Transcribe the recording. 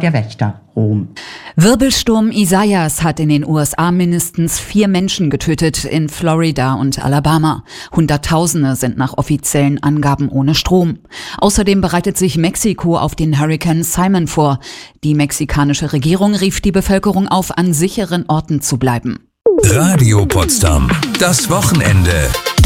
der Wächter Rom. Wirbelsturm Isaias hat in den USA mindestens 4 Menschen getötet, in Florida und Alabama. Hunderttausende sind nach offiziellen Angaben ohne Strom. Außerdem bereitet sich Mexiko auf den Hurrikan Simon vor. Die mexikanische Regierung rief die Bevölkerung auf, an sicheren Orten zu bleiben. Radio Potsdam. Das Wochenende.